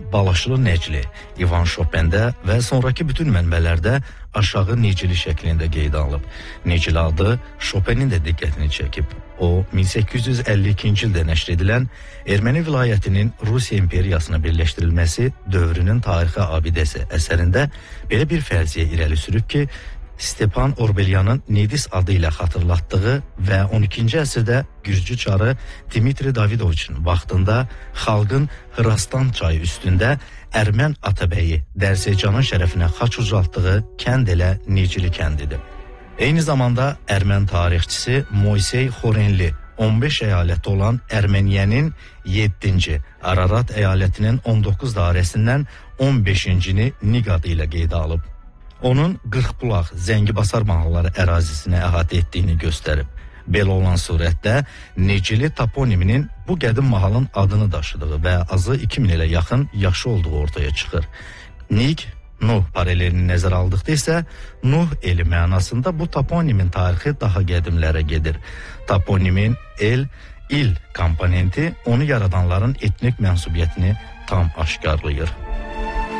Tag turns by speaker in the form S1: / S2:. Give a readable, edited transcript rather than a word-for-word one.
S1: Balaşlı Necli, İvan Şopendə və sonraki bütün mənbələrdə aşağı Necili şəklində qeydə alıb. Necili adı Şopenin də diqqətini çəkib. O, 1852-ci ildə nəşr edilən Erməni vilayətinin Rusiya imperiyasına birləşdirilməsi dövrünün tarixi abidəsi əsərində belə bir fərziyə irəli sürüb ki, Stepan Orbelyanın Nedis adı ilə xatırlatdığı və 12-ci əsrdə Gürcü çarı Dimitri Davidoviçin vaxtında xalqın Hrastan çayı üstündə Ərmən Atabəyi Dərseycanın şərəfinə xaç ucaltdığı kənd elə Necili kəndidir. Eyni zamanda Ərmən tarixçisi Moysey Xorenli 15 əyalətdə olan Ərməniyənin 7-ci, Ararat əyalətinin 19 dairəsindən 15-cini Niq adı ilə qeydə alıb. Onun Qırxbulaq, Zəngibasar mahalları ərazisini əhatə etdiyini göstərib. Belə olan surətdə Necili toponiminin bu qədim mahalın adını daşıdığı və azı 2000 ilə yaxın yaşı olduğu ortaya çıxır. Niq, Nuh paralelini nəzərə aldıqda isə Nuh eli mənasında bu toponimin tarixi daha qədimlərə gedir. Toponimin il komponenti onu yaradanların etnik mənsubiyyətini tam aşkarlayır.